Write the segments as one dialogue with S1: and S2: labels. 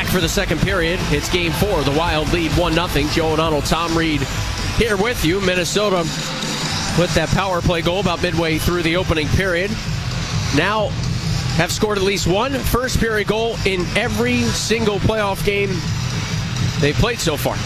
S1: Back for the second period. It's game 4. The Wild lead 1-0. Joe O'Donnell, Tom Reed here with you. Minnesota with that power play goal about midway through the opening period. Now have scored at least one first period goal in every single playoff game they've played so far.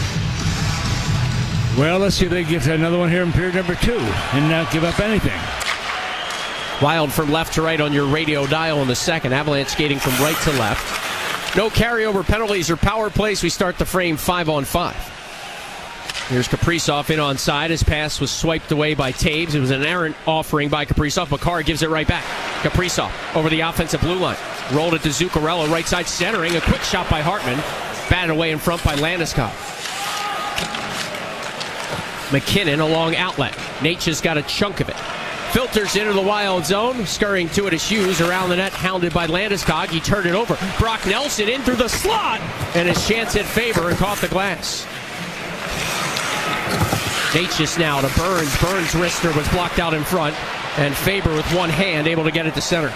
S2: Well, let's see if they get another one here in period number 2 and not give up anything.
S1: Wild from left to right on your radio dial in the second. Avalanche skating from right to left. No carryover penalties or power plays. We start the frame 5-on-5. Here's Kaprizov in onside. His pass was swiped away by Taves. It was an errant offering by Kaprizov. Makar gives it right back. Kaprizov over the offensive blue line. Rolled it to Zuccarello. Right side centering. A quick shot by Hartman. Batted away in front by Landeskog. McKinnon along outlet. Natchez got a chunk of it. Filters into the Wild zone. Scurrying to it is Hughes around the net. Hounded by Landeskog. He turned it over. Brock Nelson in through the slot. And his chance hit Faber and caught the glass. Natchez now to Burns. Burns' wrister was blocked out in front. And Faber with one hand able to get it to center.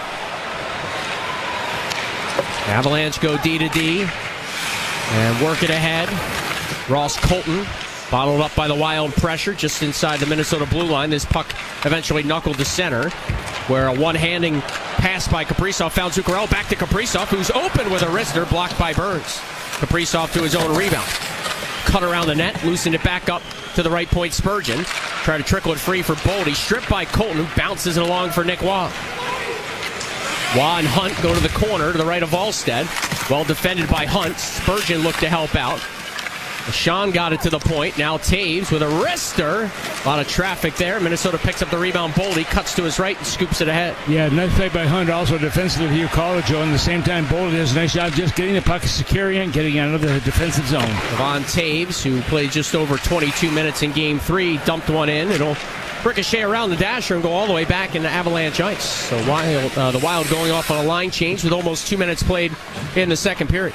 S1: Avalanche go D to D. And work it ahead. Ross Colton bottled up by the Wild pressure just inside the Minnesota blue line. This puck eventually knuckled to center, where a one-handing pass by Kaprizov found Zuccarello. Back to Kaprizov, who's open with a wrister, blocked by Burns. Kaprizov to his own rebound. Cut around the net, loosened it back up to the right point. Spurgeon try to trickle it free for Boldy. Stripped by Colton, who bounces it along for Nick Waugh. Waugh and Hunt go to the corner to the right of Alstead. Well defended by Hunt. Spurgeon looked to help out. Sean got it to the point. Now Taves with a wrister. A lot of traffic there. Minnesota picks up the rebound. Boldy cuts to his right and scoops it ahead.
S2: Yeah, nice play by Hunt. Also defensively, you call it, Joe. And at the same time, Boldy does a nice job just getting the puck secure and getting out of the defensive zone.
S1: Devon Taves, who played just over 22 minutes in Game 3, dumped one in. It'll ricochet around the dasher and go all the way back into Avalanche ice. So the Wild going off on a line change with almost 2 minutes played in the second period.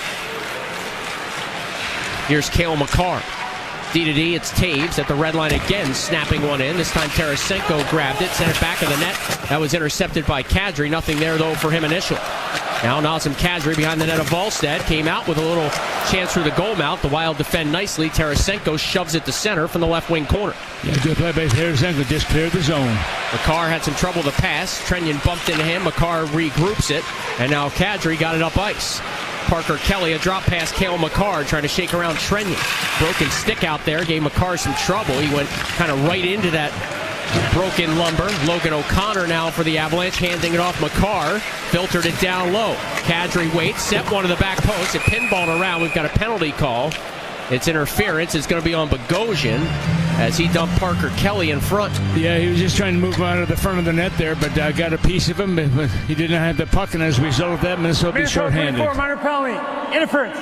S1: Here's Cale Makar. D to D, it's Taves at the red line again, snapping one in. This time Tarasenko grabbed it, sent it back of the net. That was intercepted by Kadri. Nothing there, though, for him initially. Now Nazem Kadri behind the net of Volstead. Came out with a little chance through the goal mouth. The Wild defend nicely. Tarasenko shoves it to center from the left wing corner.
S2: Yeah, good play by Tarasenko. Just cleared the zone.
S1: Makar had some trouble to pass. Trenyon bumped into him. Makar regroups it. And now Kadri got it up ice. Parker Kelly, a drop pass, Cale Makar trying to shake around Trenyon. Broken stick out there, gave Makar some trouble. He went kind of right into that broken lumber. Logan O'Connor now for the Avalanche, handing it off Makar. Filtered it down low. Kadri waits, set one to the back post. It pinballed around. We've got a penalty call. It's interference. It's going to be on Bogosian as he dumped Parker Kelly in front.
S2: Yeah, he was just trying to move him out of the front of the net there, but got a piece of him. But he didn't have the puck, and as a result of that, Minnesota be shorthanded.
S3: Minor penalty. Interference.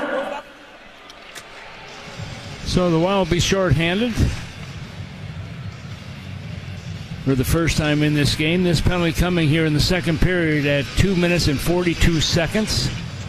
S2: So the Wild will be shorthanded for the first time in this game. This penalty coming here in the second period at 2 minutes and 42 seconds.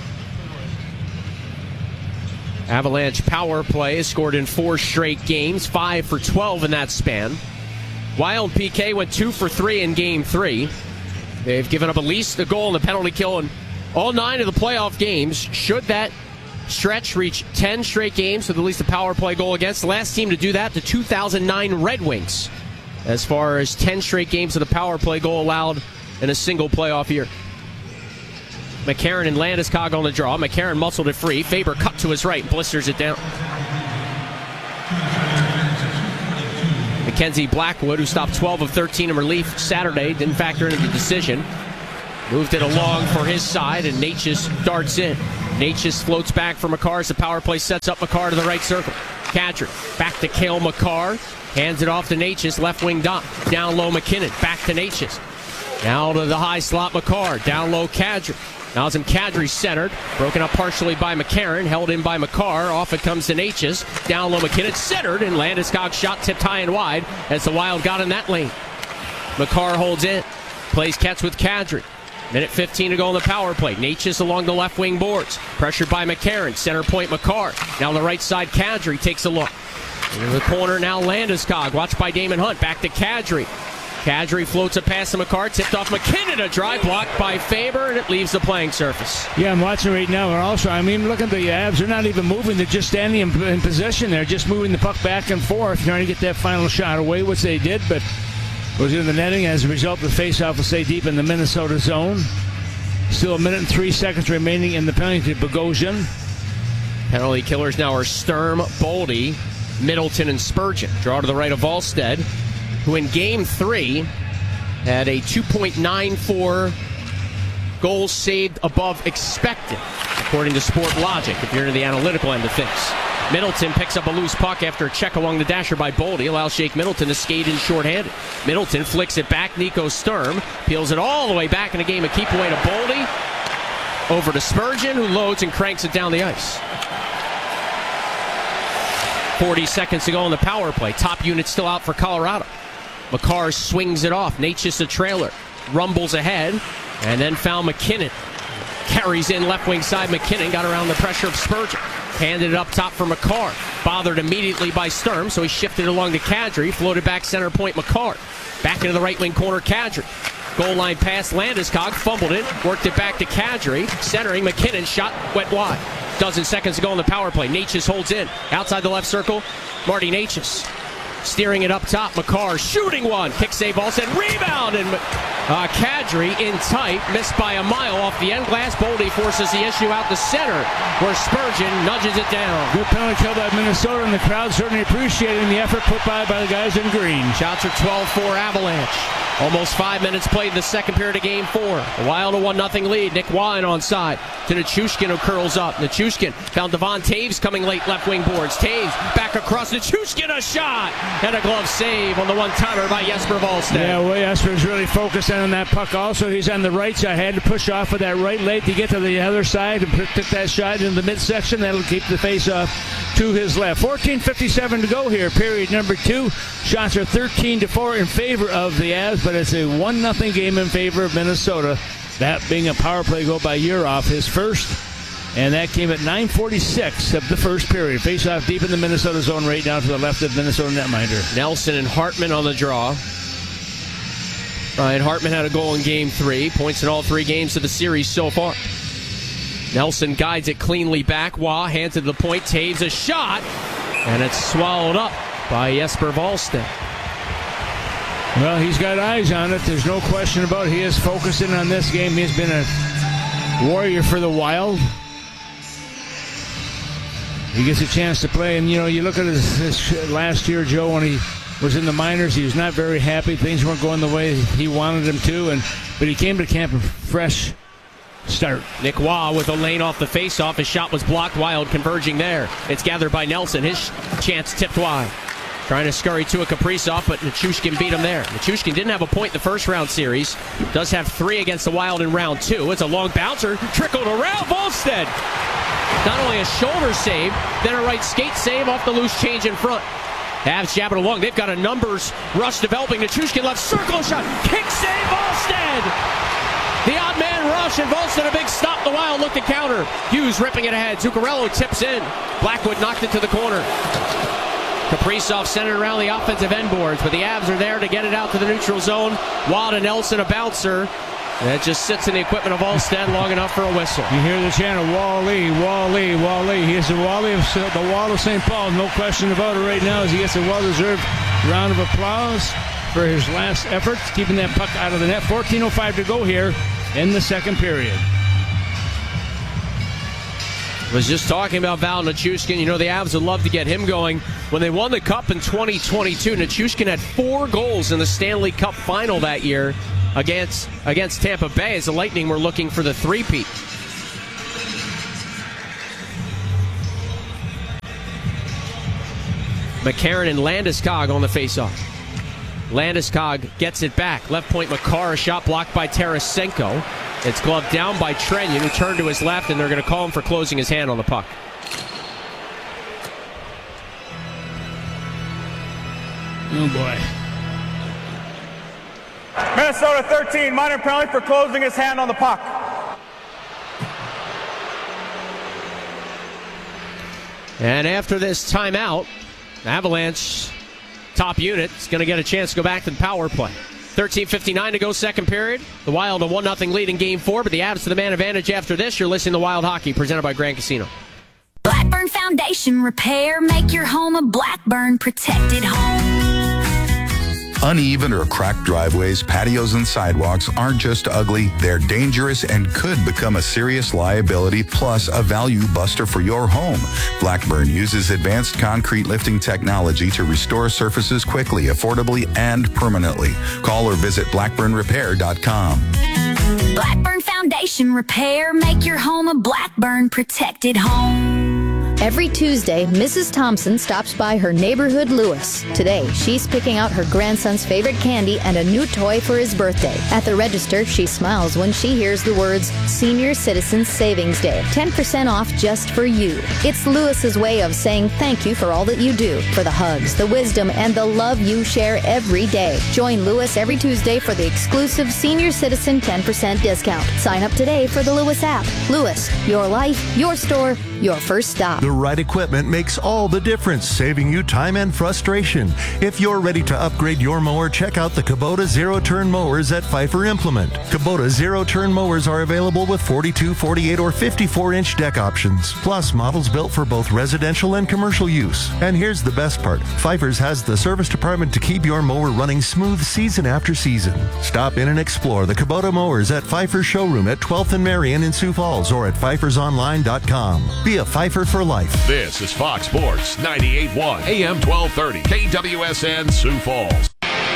S1: Avalanche power play has scored in 4 straight games, 5 for 12 in that span. Wild PK went 2 for 3 in Game 3. They've given up at least a goal in the penalty kill in all 9 of the playoff games. Should that stretch reach 10 straight games with at least a power play goal against? The last team to do that, the 2009 Red Wings, as far as 10 straight games with a power play goal allowed in a single playoff year. McCarron and Landeskog on the draw. McCarron muscled it free. Faber cut to his right, blisters it down. Mackenzie Blackwood, who stopped 12 of 13 in relief Saturday, didn't factor into the decision. Moved it along for his side, and Natchez darts in. Natchez floats back for Makar as the power play sets up Makar to the right circle. Kadri back to Cale Makar. Hands it off to Natchez, left wing dot. Down low McKinnon, back to Natchez. Now to the high slot Makar. Down low Kadri. Nazem Kadri centered, broken up partially by McCarron, held in by Makar. Off it comes to Natchez. Down low McKinnon, centered, and Landeskog shot tipped high and wide as the Wild got in that lane. Makar holds in, plays catch with Kadri. Minute 15 to go on the power play. Natchez along the left wing boards, pressured by McCarron. Center point Makar. Now on the right side, Kadri takes a look. Into the corner now, Landeskog, watched by Damon Hunt. Back to Kadri. Kadri floats a pass to McCarr, tipped off McKinnon, a drive blocked by Faber, and it leaves the playing surface.
S2: Yeah, I'm watching right now, and also, look at the Avs. They're not even moving. They're just standing in position. They're just moving the puck back and forth, trying to get that final shot away, which they did, but was in the netting. As a result, the faceoff will stay deep in the Minnesota zone. Still 1 minute and 3 seconds remaining in the penalty to Bogosian.
S1: Penalty killers now are Sturm, Boldy, Middleton, and Spurgeon. Draw to the right of Volstead, who in Game 3 had a 2.94 goals saved above expected, according to Sport Logic, if you're into the analytical end of things. Middleton picks up a loose puck after a check along the dasher by Boldy, allows Jake Middleton to skate in shorthanded. Middleton flicks it back, Nico Sturm peels it all the way back in a game of keep away to Boldy. Over to Spurgeon, who loads and cranks it down the ice. 40 seconds to go on the power play. Top unit still out for Colorado. McCarr swings it off. Natchez a trailer. Rumbles ahead. And then found McKinnon. Carries in left wing side. McKinnon got around the pressure of Spurgeon. Handed it up top for McCarr. Bothered immediately by Sturm, so he shifted along to Kadri. Floated back center point McCarr. Back into the right wing corner Kadri. Goal line pass Landeskog. Fumbled it. Worked it back to Kadri. Centering McKinnon. Shot went wide. Dozen seconds to go on the power play. Natchez holds in. Outside the left circle. Marty Natchez. Steering it up top. McCarr shooting one. Kick save all set. Rebound. And Kadri in tight. Missed by a mile off the end glass. Boldy forces the issue out the center, where Spurgeon nudges it down.
S2: Good penalty kill by Minnesota, and the crowd certainly appreciating the effort put by the guys in green.
S1: Shots are 12-4 Avalanche. Almost 5 minutes played in the second period of Game 4. The Wild a 1-0 lead. Nick Wine on side to Nichushkin, who curls up. Nichushkin found Devon Taves coming late left wing boards. Taves back across. Nichushkin a shot and a glove save on the one-timer by Jesper Wallstedt.
S2: Yeah, well, Jesper's really focused on that puck also. He's on the right side. Had to push off with that right leg to get to the other side and took that shot into the midsection. That'll keep the face-off to his left. 14:57 to go here, period number 2. Shots are 13-4 in favor of the Avs, but it's a 1-0 game in favor of Minnesota. That being a power play goal by Urov, his first, and that came at 9:46 of the first period. Face-off deep in the Minnesota zone right now to the left of Minnesota netminder.
S1: Nelson and Hartman on the draw. Ryan Hartman had a goal in Game 3. Points in all 3 games of the series so far. Nelson guides it cleanly back. Waugh hands it to the point. Taves a shot, and it's swallowed up by Jesper Wallstedt.
S2: Well, he's got eyes on it. There's no question about it. He is focusing on this game. He's been a warrior for the Wild. He gets a chance to play, and you look at his last year, Joe, when he was in the minors. He was not very happy. Things weren't going the way he wanted them to, but he came to camp a fresh start.
S1: Nick Waugh with a lane off the faceoff. His shot was blocked. Wild converging there. It's gathered by Nelson. His chance tipped wide. Trying to scurry to a Kaprizov, but Nichushkin beat him there. Nichushkin didn't have a point in the first round series. Does have 3 against the Wild in round 2. It's a long bouncer. Trickled around Volstead. Not only a shoulder save, then a right skate save off the loose change in front. Avs jab it along. They've got a numbers rush developing. Nichushkin left circle shot. Kick save Volstead. The odd man rush, and Volstead a big stop. The Wild look to counter. Hughes ripping it ahead. Zuccarello tips in. Blackwood knocked it to the corner. Kaprizov centered around the offensive end boards, but the Avs are there to get it out to the neutral zone. Waugh to Nelson, a bouncer. That just sits in the equipment of Volstead long enough for a whistle.
S2: You hear the chant of Wally, Wally, Wally. He is the Wally of St. Paul. No question about it right now as he gets a well-deserved round of applause for his last efforts, keeping that puck out of the net. 14:05 to go here in the second period.
S1: Was just talking about Val Nichushkin. The Avs would love to get him going. When they won the Cup in 2022, Nichushkin had 4 goals in the Stanley Cup final that year against Tampa Bay, as the Lightning were looking for the three-peat. McCarron and Landeskog on the faceoff. Landeskog gets it back. Left point McCarr, a shot blocked by Tarasenko. It's gloved down by Trenyon, who turned to his left, and they're going to call him for closing his hand on the puck.
S2: Oh, boy.
S3: Minnesota 13, minor penalty for closing his hand on the puck.
S1: And after this timeout, Avalanche top unit is going to get a chance to go back to the power play. 13:59 to go, second period. The Wild a 1-0 lead in Game 4, but the Avs to the man advantage after this. You're listening to Wild Hockey, presented by Grand Casino.
S4: Blackburn Foundation Repair. Make your home a Blackburn protected home.
S5: Uneven or cracked driveways, patios, and sidewalks aren't just ugly, they're dangerous and could become a serious liability plus a value buster for your home. Blackburn uses advanced concrete lifting technology to restore surfaces quickly, affordably, and permanently. Call or visit blackburnrepair.com.
S4: Blackburn Foundation Repair. Make your home a Blackburn protected home.
S6: Every Tuesday, Mrs. Thompson stops by her neighborhood Lewis. Today, she's picking out her grandson's favorite candy and a new toy for his birthday. At the register, she smiles when she hears the words, Senior Citizens Savings Day. 10% off just for you. It's Lewis's way of saying thank you for all that you do, for the hugs, the wisdom, and the love you share every day. Join Lewis every Tuesday for the exclusive Senior Citizen 10% discount. Sign up today for the Lewis app. Lewis, your life, your store, your first stop.
S7: The right equipment makes all the difference, saving you time and frustration. If you're ready to upgrade your mower, check out the Kubota zero-turn mowers at Pfeiffer Implement. Kubota zero-turn mowers are available with 42, 48, or 54-inch deck options, plus models built for both residential and commercial use. And here's the best part. Pfeiffer's has the service department to keep your mower running smooth season after season. Stop in and explore the Kubota mowers at Pfeiffer's showroom at 12th and Marion in Sioux Falls or at pfeiffersonline.com. Be a Pfeiffer for life.
S8: This is Fox Sports 98.1 AM 1230 KWSN Sioux Falls.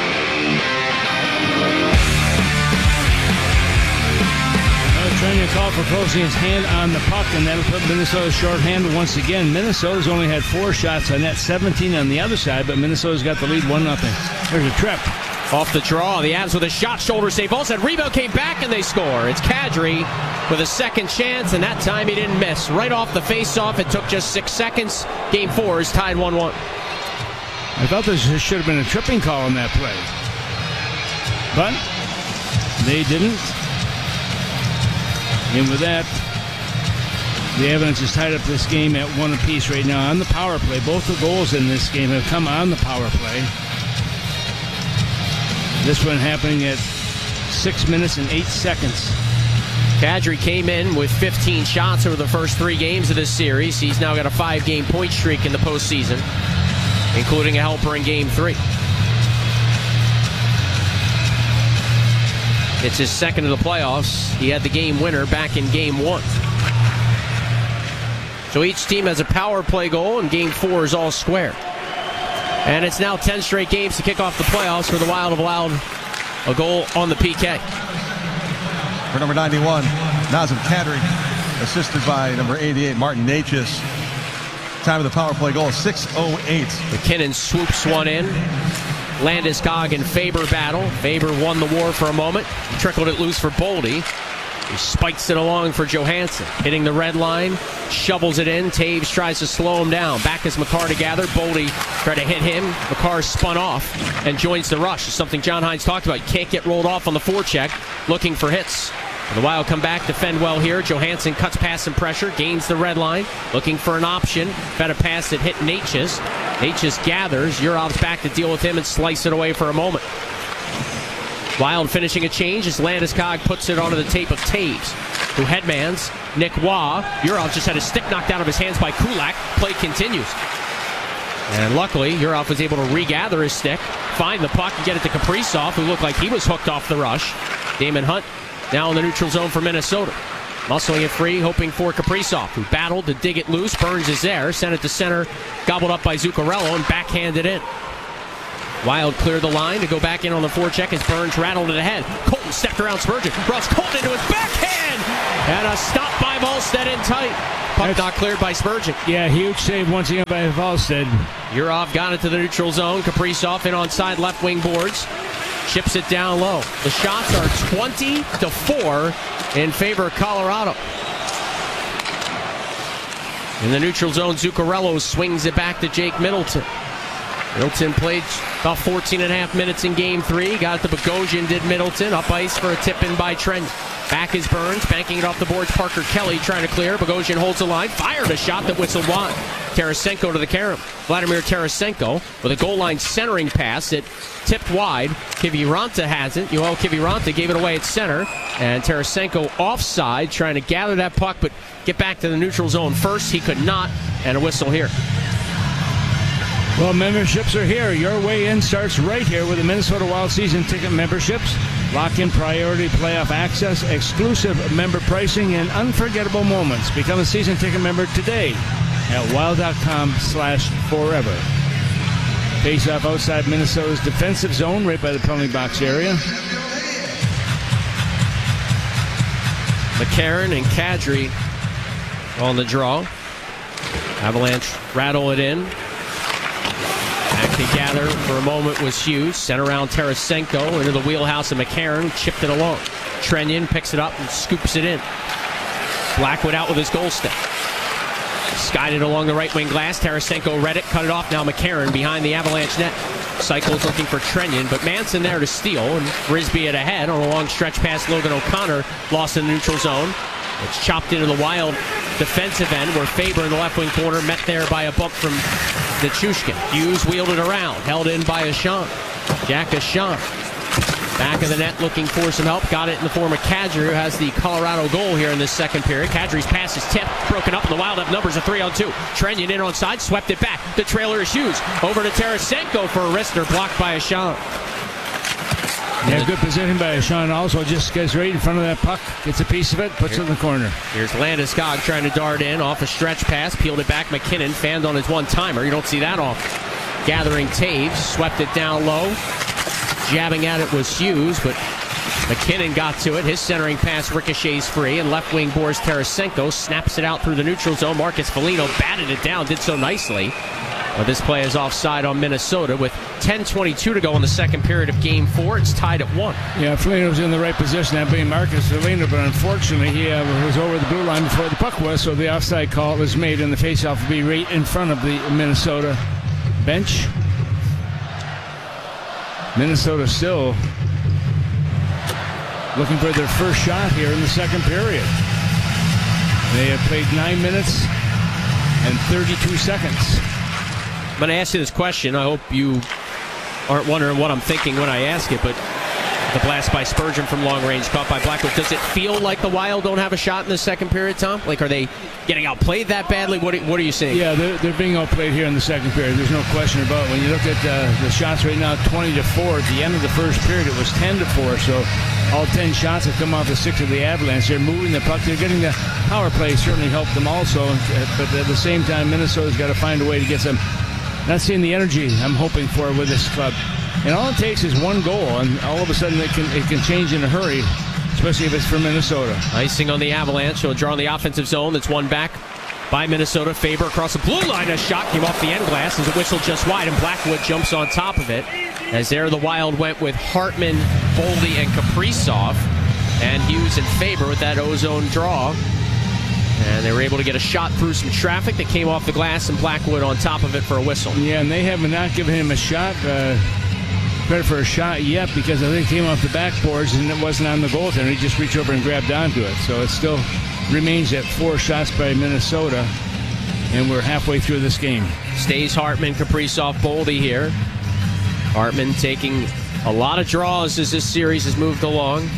S2: Trying to call for closing his hand on the puck, and that'll put Minnesota shorthanded once again. Minnesota's only had 4 shots on net, 17 on the other side, but Minnesota's got the lead 1-0. There's a trip.
S1: Off the draw, the Avs with a shot, shoulder save. Olsen, rebound came back, and they score. It's Kadri with a second chance, and that time he didn't miss. Right off the face-off, it took just 6 seconds. Game 4 is tied 1-1.
S2: I thought there should have been a tripping call on that play, but they didn't. And with that, the Avalanche is tied up this game at 1 apiece right now on the power play. Both the goals in this game have come on the power play. This one happening at 6 minutes and 8 seconds.
S1: Kadri came in with 15 shots over the first 3 games of this series. He's now got a 5-game point streak in the postseason, including a helper in Game 3. It's his second of the playoffs. He had the game winner back in Game 1. So each team has a power play goal, and Game 4 is all square. And it's now 10 straight games to kick off the playoffs for the Wild have allowed a goal on the PK.
S9: For number 91, Nazem Kadri, assisted by number 88, Martin Necas. Time of the power play goal, 6:08.
S1: McKinnon swoops one in. Landeskog and Faber battle. Faber won the war for a moment. Trickled it loose for Boldy. He spikes it along for Johansson. Hitting the red line. Shovels it in. Taves tries to slow him down. Back is Makar to gather. Boldy tried to hit him. Makar spun off and joins the rush. It's something John Hines talked about. You can't get rolled off on the forecheck. Looking for hits. The Wild come back, defend well here. Johansson cuts past some pressure, gains the red line, looking for an option. Fed a pass that hit Necas. Necas gathers. Yurov's back to deal with him and slice it away for a moment. Wild finishing a change as Landeskog puts it onto the tape of Taves, who headmans Nick Waugh. Yurov just had his stick knocked out of his hands by Kulak. Play continues. And luckily, Yurov was able to regather his stick, find the puck, and get it to Kaprizov, who looked like he was hooked off the rush. Damon Hunt now in the neutral zone for Minnesota. Muscling it free, hoping for Kaprizov, who battled to dig it loose. Burns is there, sent it to center, gobbled up by Zuccarello, and backhanded in. Wild cleared the line to go back in on the forecheck as Burns rattled it ahead. Colton stepped around Spurgeon. Ross Colton into his backhand! And a stop by Volstead in tight. Puck not cleared by Spurgeon.
S2: Yeah, huge save once again by Volstead.
S1: Yurov got it to the neutral zone. Kaprizov in on side left wing boards. Chips it down low. The shots are 20-4 in favor of Colorado. In the neutral zone, Zuccarello swings it back to Jake Middleton. Middleton played about 14 and a half minutes in Game 3. Got it to Bogosian, did Middleton. Up ice for a tip-in by Trent. Back is Burns, banking it off the boards. Parker Kelly trying to clear. Bogosian holds the line, fired a shot that whistled wide. Tarasenko to the carom. Vladimir Tarasenko with a goal line centering pass that tipped wide. Kiviranta has it. Yoel Kiviranta gave it away at center. And Tarasenko offside, trying to gather that puck, but get back to the neutral zone first. He could not, and a whistle here.
S2: Well, memberships are here. Your way in starts right here with the Minnesota Wild season ticket memberships. Lock in priority playoff access, exclusive member pricing, and unforgettable moments. Become a season ticket member today at wild.com/forever. Face off outside Minnesota's defensive zone, right by the penalty box area.
S1: McCarron and Kadri on the draw. Avalanche rattle it in. Back together for a moment was Hughes. Sent around Tarasenko into the wheelhouse of McCarron. Chipped it along. Trenyon picks it up and scoops it in. Blackwood out with his goal stick. Skied it along the right wing glass. Tarasenko read it, cut it off. Now McCarron behind the Avalanche net. Cycles looking for Trenyon, but Manson there to steal. And Risby at ahead on a long stretch past Logan O'Connor. Lost in the neutral zone. It's chopped into the Wild defensive end where Faber in the left wing corner met there by a bump from Nichushkin. Hughes wheeled it around, held in by Ashawn. Jack Ashawn. Back of the net looking for some help. Got it in the form of Kadri, who has the Colorado goal here in this second period. Kadri's pass is tipped, broken up, and the Wild have numbers of 3-on-2. Trenyon in on side, swept it back. The trailer is Hughes. Over to Tarasenko for a wrister, blocked by Ashawn.
S2: Yeah, good position by Ashawn. Also just gets right in front of that puck, gets a piece of it, puts it in the corner.
S1: Here's Landeskog trying to dart in off a stretch pass, peeled it back. McKinnon fanned on his one-timer. You don't see that often. Gathering Taves, swept it down low. Jabbing at it was Hughes, but McKinnon got to it. His centering pass ricochets free, and left wing Boris Tarasenko snaps it out through the neutral zone. Marcus Foligno batted it down, did so nicely. But this play is offside on Minnesota with 10:22 to go in the second period of Game 4. It's tied at 1.
S2: Yeah, Foligno's in the right position, that being Marcus Foligno, but unfortunately he was over the blue line before the puck was, so the offside call was made, and the faceoff will be right in front of the Minnesota bench. Minnesota still looking for their first shot here in the second period. They have played 9 minutes and 32 seconds.
S1: I'm going to ask you this question. I hope you aren't wondering what I'm thinking when I ask it, but the blast by Spurgeon from long range, caught by Blackwood. Does it feel like the Wild don't have a shot in the second period, Tom? Like, are they getting outplayed that badly? What are you seeing?
S2: Yeah, they're being outplayed here in the second period. There's no question about it. When you look at the shots right now, 20-4. At the end of the first period, it was 10-4. So all 10 shots have come off the 6 of the Avalanche. They're moving the puck. They're getting the power play certainly helped them also. But at the same time, Minnesota's got to find a way to get some. Not seeing the energy I'm hoping for with this club. And all it takes is one goal, and all of a sudden it can change in a hurry, especially if it's for Minnesota.
S1: Icing on the Avalanche. They'll draw in the offensive zone. That's won back by Minnesota. Faber across the blue line. A shot came off the end glass as it whistled just wide, and Blackwood jumps on top of it. As there the Wild went with Hartman, Boldy, and Kaprizov. And Hughes and Faber with that ozone draw. And they were able to get a shot through some traffic that came off the glass, and Blackwood on top of it for a whistle.
S2: Yeah, and they have not given him a shot, credit for a shot yet, because I think it came off the backboards and it wasn't on the goaltender. He just reached over and grabbed onto it. So it still remains at 4 shots by Minnesota, and we're halfway through this game.
S1: Stays Hartman, Kaprizov, Boldy here. Hartman taking a lot of draws as this series has moved along.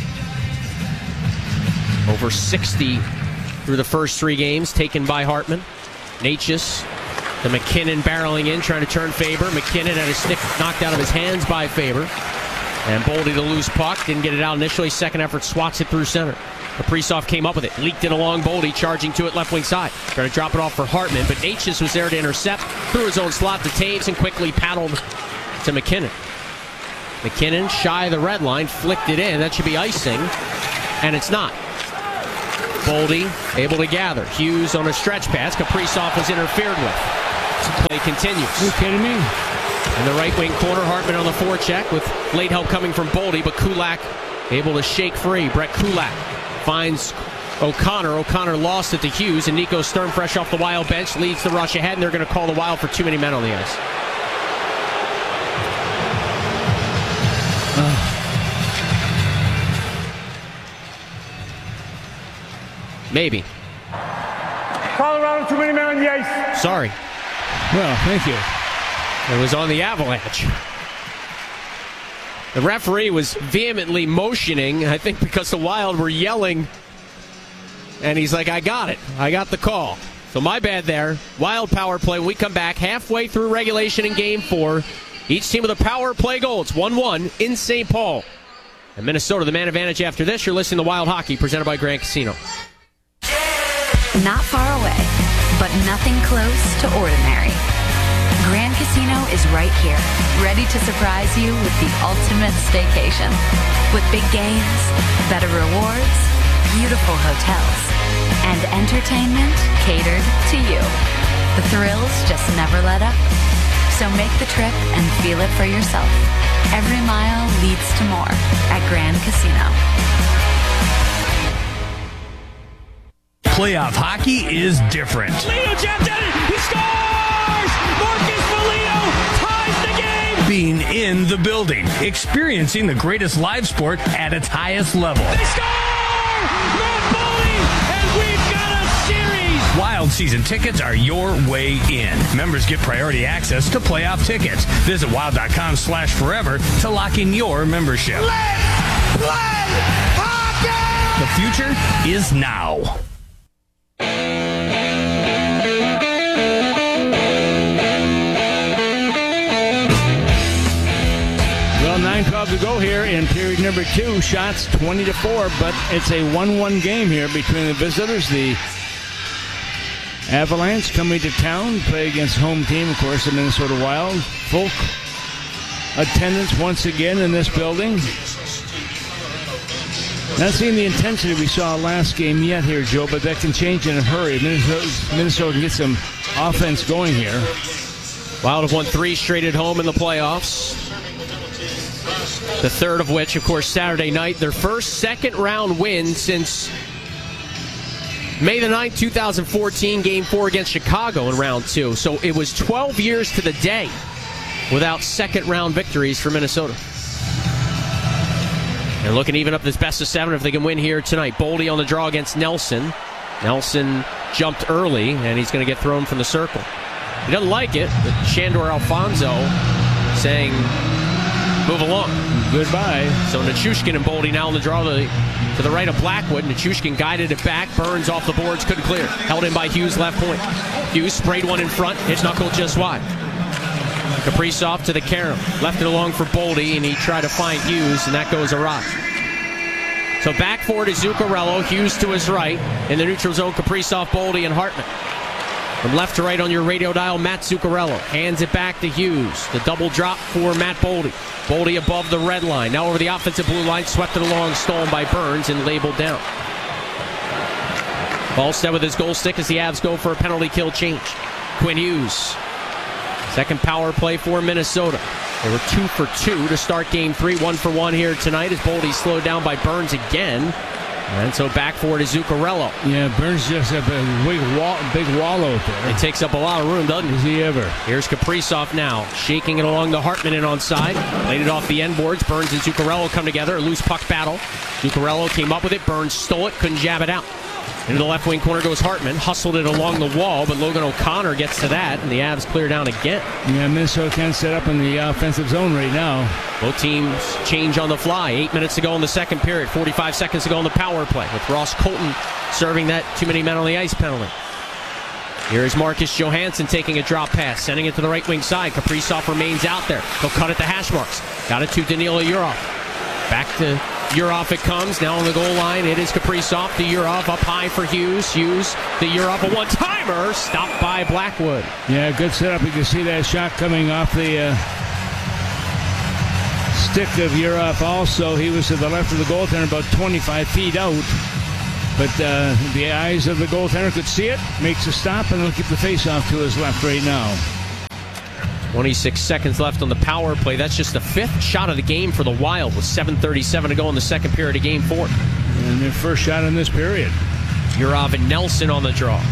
S1: Over 60 through the first 3 games taken by Hartman. Natchez, the McKinnon barreling in, trying to turn Faber. McKinnon had his stick knocked out of his hands by Faber. And Boldy, the loose puck, didn't get it out initially. Second effort, swats it through center. Kaprizov came up with it, leaked it along Boldy, charging to it left wing side. Trying to drop it off for Hartman, but Natchez was there to intercept. Threw his own slot to Taves and quickly paddled to McKinnon. McKinnon, shy of the red line, flicked it in. That should be icing, and it's not. Boldy able to gather. Hughes on a stretch pass. Kaprizov was interfered with. Play continues.
S2: Are you kidding me?
S1: In the right wing corner, Hartman on the forecheck with late help coming from Boldy, but Kulak able to shake free. Brett Kulak finds O'Connor. O'Connor lost it to Hughes, and Nico Sturm, fresh off the Wild bench, leads the rush ahead, and they're going to call the Wild for too many men on the ice. Maybe.
S3: Colorado, too many men on the ice.
S1: Sorry.
S2: Well, thank you.
S1: It was on the Avalanche. The referee was vehemently motioning, I think because the Wild were yelling, and he's like, I got it. I got the call. So my bad there. Wild power play. When we come back halfway through regulation in Game 4. Each team with a power play goal. It's 1-1 in St. Paul. And Minnesota, the man advantage after this. You're listening to Wild Hockey, presented by Grand Casino.
S10: Not far away, but nothing close to ordinary. Grand Casino is right here, ready to surprise you with the ultimate staycation. With big games, better rewards, beautiful hotels, and entertainment catered to you. The thrills just never let up. So make the trip and feel it for yourself. Every mile leads to more at Grand Casino.
S11: Playoff hockey is different.
S12: Leo jumped at it. He scores! Marcus Foligno ties the game!
S11: Being in the building, experiencing the greatest live sport at its highest level.
S12: They score! Matt Boldy, and we've got a series!
S11: Wild season tickets are your way in. Members get priority access to playoff tickets. Visit wild.com/forever to lock in your membership.
S12: Let's play hockey!
S11: The future is now.
S2: Well, 9:12 to go here in period number 2. Shots 20-4, but it's a 1-1 game here between the visitors. The Avalanche coming to town, play against home team, of course, the Minnesota Wild. Full attendance once again in this building. Not seeing the intensity we saw last game yet here, Joe, but that can change in a hurry. Minnesota can get some offense going here.
S1: Wild have won 3 straight at home in the playoffs. The third of which, of course, Saturday night. Their first second-round win since May the 9th, 2014, Game 4 against Chicago in Round 2. So it was 12 years to the day without second-round victories for Minnesota. They're looking even up this best of 7 if they can win here tonight. Boldy on the draw against Nelson. Nelson jumped early, and he's going to get thrown from the circle. He doesn't like it, but Shandor Alfonso saying, move along.
S2: Goodbye.
S1: So Nichushkin and Boldy now on the draw to the right of Blackwood. Nichushkin guided it back. Burns off the boards, couldn't clear. Held in by Hughes, left point. Hughes sprayed one in front, hit knuckle just wide. Kaprizov to the carom. Left it along for Boldy, and he tried to find Hughes, and that goes awry. So back forward is Zuccarello. Hughes to his right. In the neutral zone, Kaprizov, Boldy, and Hartman. From left to right on your radio dial, Matt Zuccarello hands it back to Hughes. The double drop for Matt Boldy. Boldy above the red line. Now over the offensive blue line, swept it along, stolen by Burns, and labeled down. Ballstead with his goal stick as the Avs go for a penalty kill change. Quinn Hughes. Second power play for Minnesota. They were 2 for 2 to start Game 3. 1 for 1 here tonight as Boldy slowed down by Burns again. And so back forward is Zuccarello.
S2: Yeah, Burns just has a big wall out there.
S1: It takes up a lot of room, doesn't it?
S2: Is he ever?
S1: Here's Kaprizov now, shaking it along the Hartman end onside. Played it off the end boards. Burns and Zuccarello come together. A loose puck battle. Zuccarello came up with it. Burns stole it. Couldn't jab it out. Into the left wing corner goes Hartman. Hustled it along the wall, but Logan O'Connor gets to that, and the Avs clear down again.
S2: Yeah, Minnesota can't set up in the offensive zone right now.
S1: Both teams change on the fly. 8 minutes to go in the second period. 45 seconds to go in the power play, with Ross Colton serving that too many men on the ice penalty. Here is Marcus Johansson taking a drop pass, sending it to the right wing side. Kaprizov remains out there. He'll cut it to hash marks. Got it to Danila Yurov. Back to Yurov it comes. Now on the goal line, it is Kaprizov to Yurov. Up high for Hughes. Hughes to Yurov. A one-timer. Stopped by Blackwood.
S2: Yeah, good setup. You can see that shot coming off the stick of Yurov also. He was to the left of the goaltender, about 25 feet out. But the eyes of the goaltender could see it. Makes a stop, and he'll keep the face-off to his left right now.
S1: 26 seconds left on the power play. That's just the 5th shot of the game for the Wild with 7:37 to go in the second period of Game 4.
S2: And their first shot in this period.
S1: Yurov and Nelson on the draw.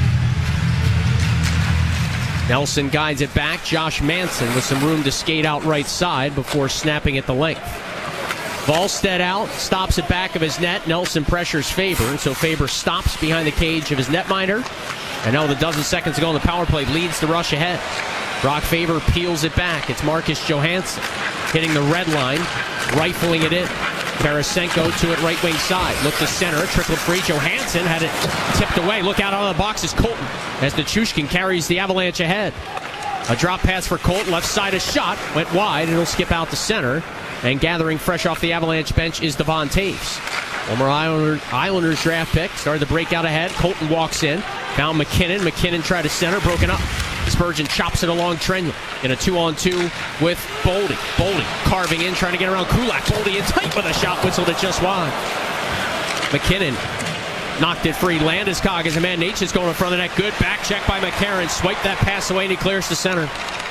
S1: Nelson guides it back. Josh Manson with some room to skate out right side before snapping at the length. Volstead out, stops at back of his net. Nelson pressures Faber, and so Faber stops behind the cage of his netminder. And now with a dozen seconds to go on the power play, leads the rush ahead. Brock Faber peels it back. It's Marcus Johansson hitting the red line, rifling it in. Tarasenko to it right wing side. Look to center, trickled free. Johansson had it tipped away. Look out on the box is Colton as Nichushkin carries the Avalanche ahead. A drop pass for Colton, left side a shot, went wide, and it'll skip out to center. And gathering fresh off the Avalanche bench is Devon Taves. Former Islanders draft pick, started to break out ahead. Colton walks in, found McKinnon. McKinnon tried to center, broken up. Spurgeon chops it along Trenyon in a 2-on-2 with Boldy. Boldy carving in, trying to get around Kulak. Boldy in tight with a shot, whistled it just wide. McKinnon knocked it free. Landeskog is a man. Natchez going in front of the net. Good back check by McCarron. Swipe that pass away and he clears to center.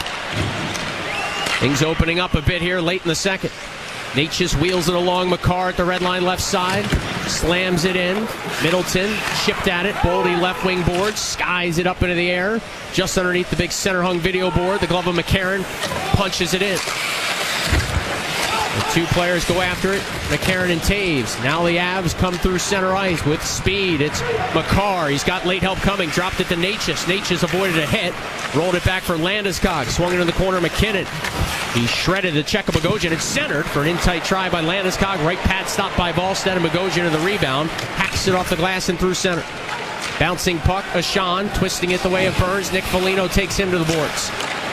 S1: Things opening up a bit here late in the second. Natchez wheels it along McCarr at the red line left side. Slams it in. Middleton chipped at it. Boldy left wing board. Skies it up into the air. Just underneath the big center hung video board. The glove of McCarron punches it in. The two players go after it. McCarron and Taves. Now the Avs come through center ice with speed. It's McCarr. He's got late help coming. Dropped it to Natchez. Natchez avoided a hit. Rolled it back for Landeskog. Swung it in the corner. McKinnon. He shredded the check of Bogosian. It's centered for an in-tight try by Landeskog. Right pad stop by Volstead and Bogosian in the rebound. Hacks it off the glass and through center. Bouncing puck, Ashan twisting it the way of Burns. Nick Foligno takes him to the boards.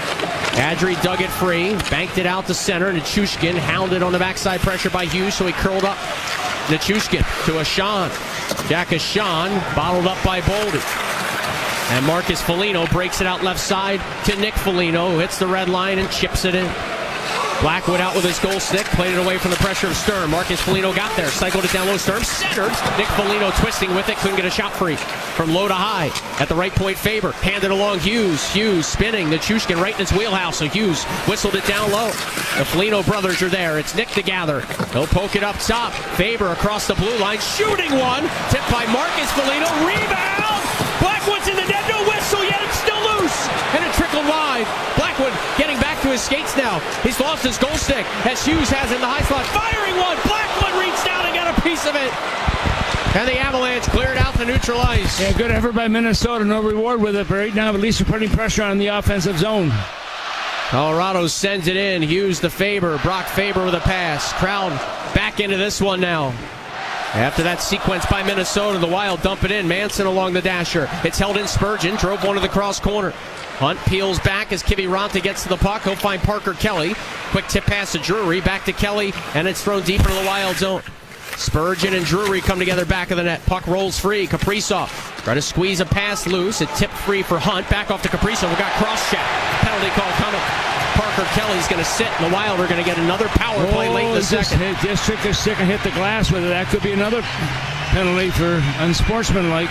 S1: Kadri dug it free, banked it out to center. Nichushkin hounded on the backside pressure by Hughes, so he curled up. Nichushkin to Ashan. Jack Ashan bottled up by Boldy. And Marcus Foligno breaks it out left side to Nick Foligno, who hits the red line and chips it in. Blackwood out with his goal stick, played it away from the pressure of Sturm. Marcus Foligno got there, cycled it down low. Sturm centered. Nick Foligno twisting with it, couldn't get a shot free. From low to high, at the right point, Faber handed along Hughes. Hughes spinning, Nichushkin right in his wheelhouse, so Hughes whistled it down low. The Foligno brothers are there. It's Nick to gather. He'll poke it up top. Faber across the blue line, shooting one. Tipped by Marcus Foligno. Rebound. Blackwood's in the net. No whistle yet. It's still loose. And it trickled wide. Blackwood getting back to his skates now. He's lost his goal stick as Hughes has it in the high slot. Firing one. Blackwood reached down and got a piece of it. And the Avalanche cleared out the neutral ice.
S2: Yeah, good effort by Minnesota. No reward with it, but right now at least they're putting pressure on the offensive zone.
S1: Colorado sends it in. Hughes to Faber. Brock Faber with a pass. Crowd back into this one now. After that sequence by Minnesota, the Wild dump it in. Manson along the dasher. It's held in. Spurgeon drove one to the cross corner. Hunt peels back as Kiviranta gets to the puck. He'll find Parker Kelly. Quick tip pass to Drury. Back to Kelly, and it's thrown deep into the Wild zone. Spurgeon and Drury come together back of the net. Puck rolls free. Kaprizov try to squeeze a pass loose. It tipped free for Hunt. Back off to Kaprizov. We got cross-check. Penalty call coming. Parker Kelly's going to sit, and the Wild are going to get another power play late in the second.
S2: Just trick his stick and hit the glass with it. That could be another penalty for unsportsmanlike.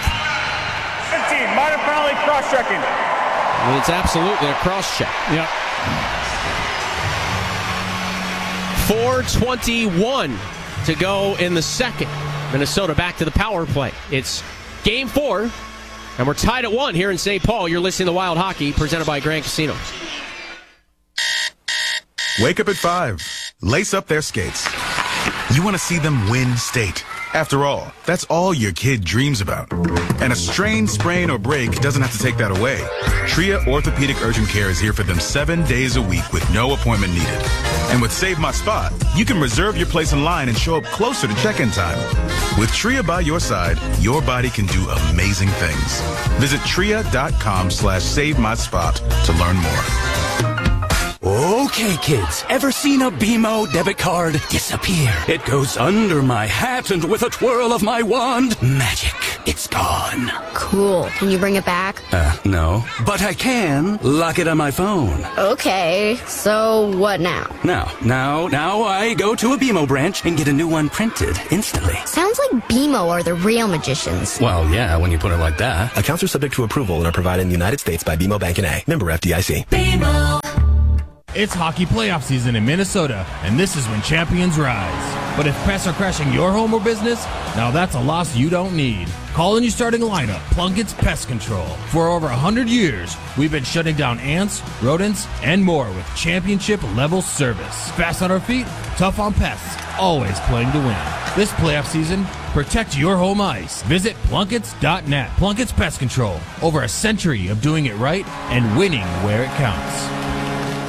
S3: 15, minor penalty, cross-checking.
S1: It's absolutely a cross-check.
S2: Yep.
S1: 4:21 to go in the second. Minnesota back to the power play. It's Game 4, and we're tied at 1 here in St. Paul. You're listening to Wild Hockey, presented by Grand Casinos.
S13: Wake up at 5. Lace up their skates. You want to see them win state. After all, that's all your kid dreams about. And a strain, sprain, or break doesn't have to take that away. Tria Orthopedic Urgent Care is here for them 7 days a week with no appointment needed. And with Save My Spot, you can reserve your place in line and show up closer to check-in time. With Tria by your side, your body can do amazing things. Visit tria.com/SaveMySpot to learn more.
S14: Okay, kids, ever seen a BMO debit card disappear? It goes under my hat, and with a twirl of my wand, magic, it's gone.
S15: Cool. Can you bring it back?
S14: No. But I can lock it on my phone.
S15: Okay, so what now?
S14: Now I go to a BMO branch and get a new one printed instantly.
S15: Sounds like BMO are the real magicians.
S14: Well, yeah, when you put it like that.
S16: Accounts are subject to approval and are provided in the United States by BMO Bank N.A. Member FDIC.
S15: BMO.
S17: It's hockey playoff season in Minnesota, and this is when champions rise. But if pests are crashing your home or business, now that's a loss you don't need. Call in your starting lineup, Plunkett's Pest Control. For over 100 years, we've been shutting down ants, rodents, and more with championship-level service. Fast on our feet, tough on pests, always playing to win. This playoff season, protect your home ice. Visit Plunkets.net. Plunkets Pest Control. Over a century of doing it right and winning where it counts.